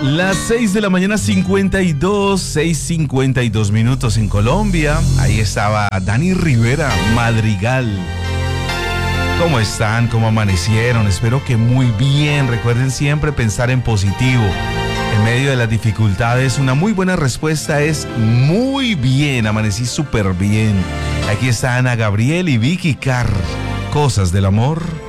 Las 6 de la mañana, 6:52 minutos en Colombia. Ahí estaba Dani Rivera, Madrigal. ¿Cómo están? ¿Cómo amanecieron? Espero que muy bien. Recuerden siempre pensar en positivo. En medio de las dificultades, una muy buena respuesta es muy bien. Amanecí súper bien. Aquí está Ana Gabriel y Vicky Carr. Cosas del amor.